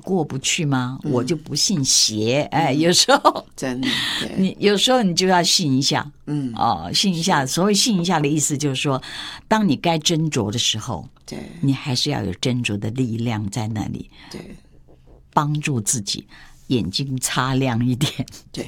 过不去吗？我就不信邪。有时候真的， 你有时候你就要信一下，信一下。所谓信一下的意思就是说，当你该斟酌的时候， 对， 你还是要有斟酌的力量在那里， 对， 帮助自己眼睛擦亮一点。 对，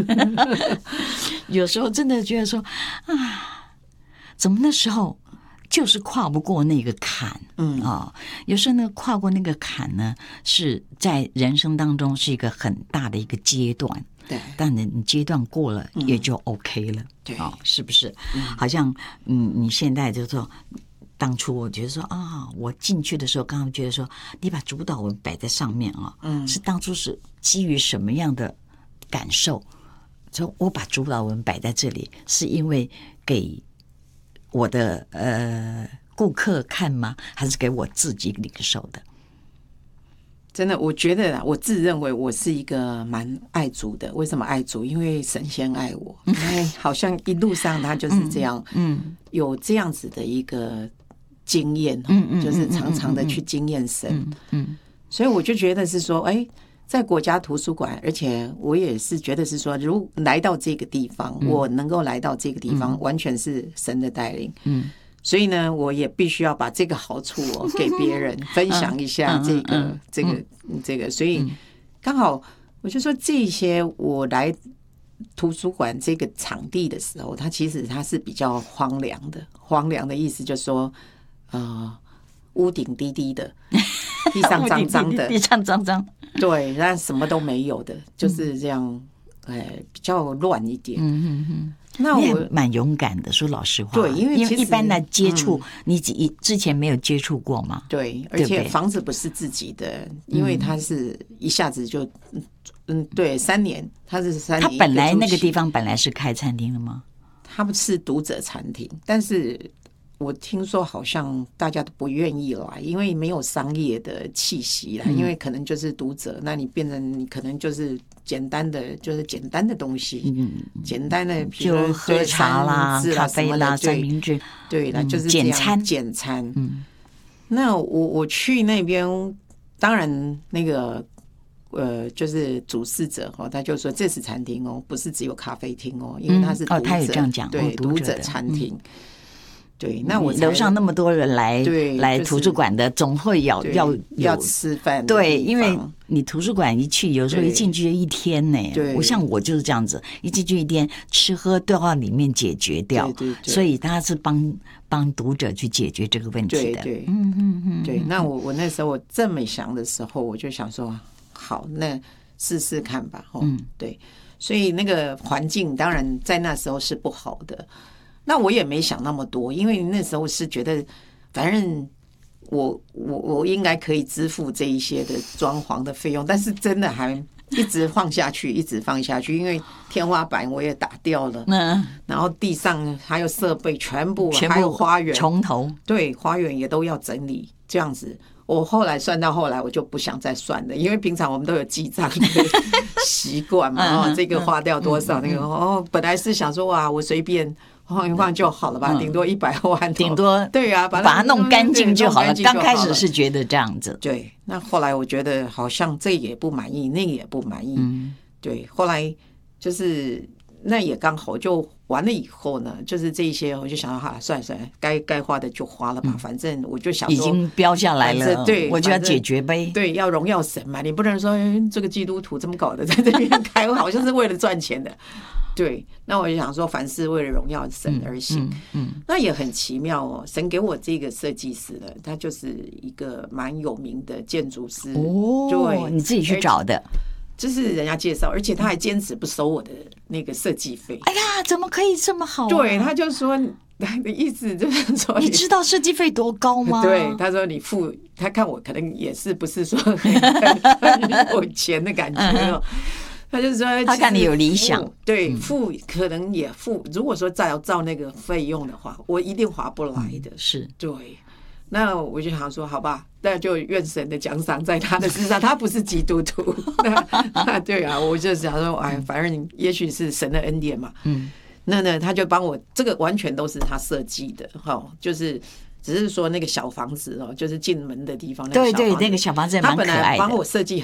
有时候真的觉得说怎么那时候就是跨不过那个坎，有时候呢，跨过那个坎呢，是在人生当中是一个很大的一个阶段， 对， 但你阶段过了也就 OK 了， 对， 是不是？好像你现在就说，当初我觉得说我进去的时候，刚刚觉得说，你把主导文摆在上面是当初是基于什么样的感受？就我把主导文摆在这里，是因为给我的顾客看吗？还是给我自己领受的？ 真的，我觉得我自认为我是一个蛮爱主的。为什么爱主？因为神先爱我。好像一路上他就是这样，有这样子的一个经验，就是常常的去经验神，所以我就觉得是说，在国家图书馆，而且我也是觉得是说，如来到这个地方，我能够来到这个地方，完全是神的带领，所以呢，我也必须要把这个好处给别人分享一下，这个，所以刚好我就说，这些我来图书馆这个场地的时候，它其实它是比较荒凉的。荒凉的意思就是说，屋顶低低的，地上脏脏的， 地上脏脏， 对，那什么都没有的，就是这样，比较乱一点。那我蛮勇敢的，说老实话， 对，因为一般的接触，你之前没有接触过嘛？ 对，而且房子不是自己的，因为它是一下子就，对，3年，它是3年。 它本来那个地方本来是开餐厅的吗？ 它不是读者餐厅，但是我听说好像大家都不愿意来，因为没有商业的气息啦，因为可能就是读者，那你变成你可能就是简单的东西，简单的比如说就喝茶啦、咖啡啦、三明治， 对啦，就是这样简餐。那我去那边，当然那个就是主事者他就说这是餐厅不是只有咖啡厅因为他是读者， 他也这样讲， 对，读者餐厅。对，那我楼上那么多人来图书馆的，总会要吃饭。 对，因为你图书馆一去，有时候一进去就一天呢。我就是这样子，一进去一天，吃喝都要里面解决掉。 对， 所以他是帮读者去解决这个问题的。 对，对。那我那时候我这么想的时候，我就想说，好，那试试看吧。对，所以那个环境当然在那时候是不好的。那我也没想那么多，因为那时候是觉得，反正我应该可以支付这一些的装潢的费用，但是真的还一直放下去，因为天花板我也打掉了，然后地上还有设备全部还有花园从头， 对，花园也都要整理，这样子。我后来算到后来，我就不想再算了，因为平常我们都有记账的习惯嘛，这个花掉多少，那个本来是想说哇，我随便晃一晃就好了吧，顶多100万， 顶多对啊， 把它弄干净就好了。刚开始是觉得这样子， 对。那后来我觉得好像这也不满意，那个也不满意，对。后来就是那也刚好就完了以后呢，就是这一些我就想到算了，该花的就花了吧，反正我就想说已经标下来了， 对， 我就要解决呗， 对，要荣耀神嘛，你不能说这个基督徒这么搞的在这边开，好像是为了赚钱的。对，那我就想说，凡事为了荣耀神而行，那也很奇妙神给我这个设计师呢，他就是一个蛮有名的建筑师对， 你自己去找的， 就是人家介绍，而且他还坚持不收我的那个设计费。 哎呀，怎么可以这么好对，他就说他的意思就是说， 你知道设计费多高吗？ 对，他说你付，他看我可能也是不是说很有钱的感觉他就是说， 他看你有理想， 对，付可能也付。如果说再要照那个费用的话，我一定划不来的。 是， 对。那我就想说，好吧，那就愿神的奖赏在他的身上。他不是基督徒，那对啊，我就想说，反正也许是神的恩典嘛。那呢，他就帮我，这个完全都是他设计的，就是。只是说那个小房子就是进门的地方， 对对，那个小房子蛮可爱的。 他本来帮我设计